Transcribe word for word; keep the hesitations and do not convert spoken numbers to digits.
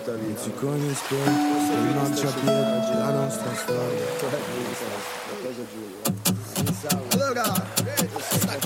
Mozziconi spenti, il marciapiede, la nostra storia. Allora